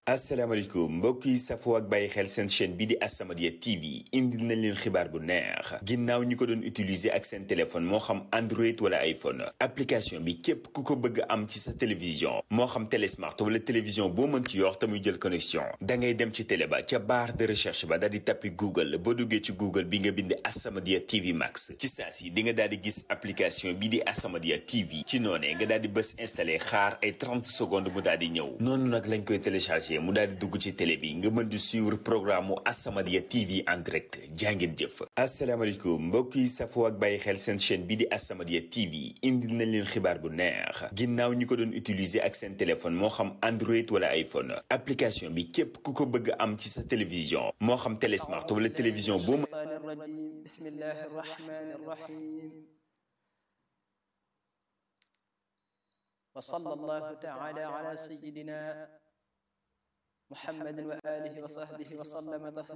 asalaamaaleykum mbokk yi safoo ak bàyyi xel seen chaîne bi di As-Samadiyya TV indil nañ leen xibaar bu neex ginnaaw ñi ko doon utiliser ak seen téléphone moo xam Android wala iPhone application bi képp ku ko bëgg am ci sa télévision moo xam télé smart wala télévision boo mën ci yor te muy jël connexion da ngay dem ci télé ba ca barre de recherche ba daal di tappi Google boo duggee ci Google bi nga bind As-Samadiyya TV Max ci saa si di nga daal di gis application bi di As-Samadiyya TV ci noonee nga daal di bës installé xaar ay 30 secondes mu daal di ñëw noonu nag lañ koy téléchargé mu daal di dugg ci télé bi nga mën di suivre programme mu As-Samadiyya TV en direct jàngeen jëf. asalaamaaleykum mbokk yi safoo ak bàyyi xel seen chaîne bi di As-Samadiyya TV indil nañ leen xibaar bu neex ginnaaw ñi ko doon utiliser ak seen téléphone moo xam Android wala iPhone application bi képp ku ko bëgg am ci sa télévision moo xam télé smart wala télévision boo mën. bismillahi rahmani rahim wa sallallahu ta'ala ala sayyidina محمد وآله وصحبه وسلم